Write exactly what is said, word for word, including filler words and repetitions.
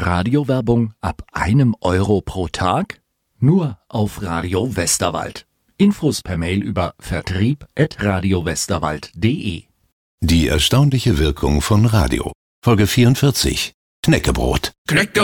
Radiowerbung ab einem Euro pro Tag? Nur auf Radio Westerwald. Infos per Mail über vertrieb at radiowesterwald punkt de. Die erstaunliche Wirkung von Radio. Folge vierundvierzig. Knäckebrot. Knäckebrot.